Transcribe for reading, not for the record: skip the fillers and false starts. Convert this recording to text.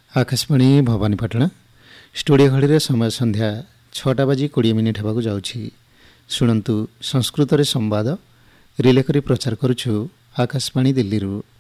Akashvani Bhawanipatna studio ଘଡ଼ିରେ ସମୟ ସନ୍ଧ୍ୟା 6:20 ହେବାକୁ ଯାଉଛି। ଶୁଣନ୍ତୁ ସଂସ୍କୃତରେ ସମ୍ବାଦ ରିଲେ କରି ପ୍ରଚାର କରୁଛୁ ଆକାଶବାଣୀ ଦିଲ୍ଲୀରୁ।